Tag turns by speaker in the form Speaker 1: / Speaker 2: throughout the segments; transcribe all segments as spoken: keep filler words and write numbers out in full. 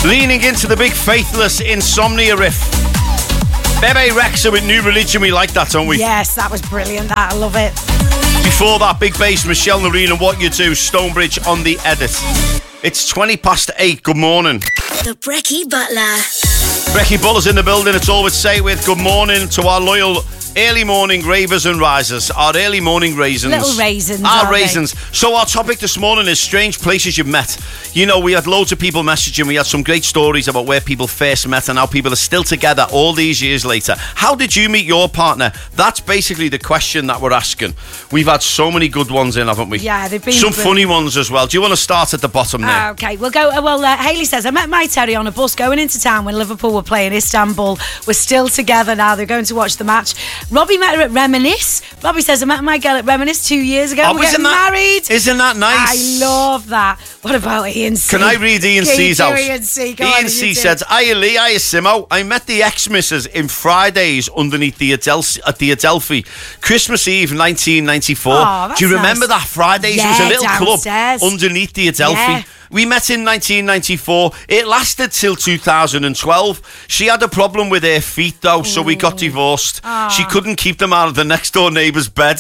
Speaker 1: Leaning into the big Faithless Insomnia riff. Bebe Rexha with New Religion. We like that, don't we?
Speaker 2: Yes, that was brilliant. That I love it.
Speaker 1: Before that, big bass, Michelle Noreen and What You Do, Stonebridge on the edit. It's twenty past eight. Good morning.
Speaker 3: The Brekkie Butler.
Speaker 1: Brekkie Butler's in the building. It's always say with good morning to our loyal early morning ravers and risers. Our early morning raisins.
Speaker 2: Little raisins.
Speaker 1: Our raisins. They? So our topic this morning is strange places you've met. You know, we had loads of people messaging. We had some great stories about where people first met and how people are still together all these years later. How did you meet your partner? That's basically the question that we're asking. We've had so many good ones in, haven't we?
Speaker 2: Yeah, they've been
Speaker 1: some
Speaker 2: brilliant.
Speaker 1: funny ones as well. Do you want to start at the bottom there?
Speaker 2: Uh, okay, we'll go. Uh, well, uh, Hayley says, I met my Terry on a bus going into town when Liverpool were playing Istanbul. We're still together now. They're going to watch the match. Robbie met her at Reminisce. Robbie says, I met my girl at Reminisce two years ago.
Speaker 1: Oh,
Speaker 2: We're getting
Speaker 1: that,
Speaker 2: married.
Speaker 1: Isn't that nice?
Speaker 2: I love that. What about Ian C?
Speaker 1: Can I read Ian
Speaker 2: Can
Speaker 1: C's
Speaker 2: you do
Speaker 1: out?
Speaker 2: Ian C? Go
Speaker 1: Ian
Speaker 2: on,
Speaker 1: C
Speaker 2: you
Speaker 1: said, Hiya Lee, hiya Simo. I met the ex-missus in Fridays underneath the Adelphi, at the Adelphi. Christmas Eve nineteen ninety-four.
Speaker 2: Oh, that's
Speaker 1: do you remember
Speaker 2: nice.
Speaker 1: that Fridays?
Speaker 2: Yeah,
Speaker 1: it was a little
Speaker 2: downstairs.
Speaker 1: club underneath the Adelphi.
Speaker 2: Yeah.
Speaker 1: We met in nineteen ninety-four. It lasted till two thousand twelve. She had a problem with her feet though, so we got divorced.
Speaker 2: Oh.
Speaker 1: She couldn't keep them out of the next door neighbour's bed.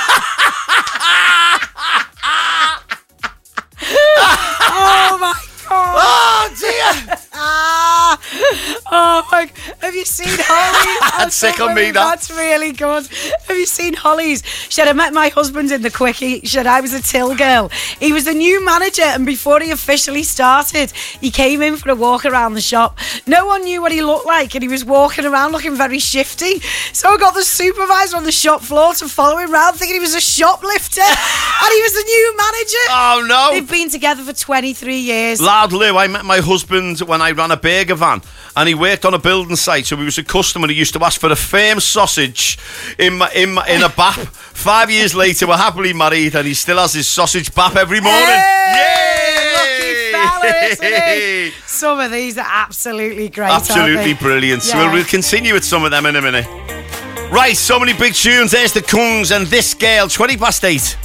Speaker 2: Oh my God.
Speaker 1: Oh dear.
Speaker 2: Ah, oh my! Have you seen Holly?
Speaker 1: That's sick on me, that.
Speaker 2: That's really good. Have you seen Holly's? She said, I met my husband in the quickie. She said, I was a till girl. He was the new manager, and before he officially started, he came in for a walk around the shop. No one knew what he looked like, and he was walking around looking very shifty. So I got the supervisor on the shop floor to follow him around, thinking he was a shoplifter, and he was the new manager.
Speaker 1: Oh no!
Speaker 2: They've been together for twenty-three years.
Speaker 1: Lad Lou, I met my husband when I ran a burger van, and he worked on a building site, so he was a customer. He used to ask for a firm sausage in my, in my, in a bap. Five years later, we're happily married, and he still has his sausage bap every morning.
Speaker 2: Hey,
Speaker 1: Yay!
Speaker 2: lucky fella, isn't he? Some of these are absolutely great.
Speaker 1: Absolutely brilliant. So
Speaker 2: Yeah.
Speaker 1: we'll, we'll continue with some of them in a minute. Right, so many big tunes. There's the Kungs and This Girl. Twenty past eight.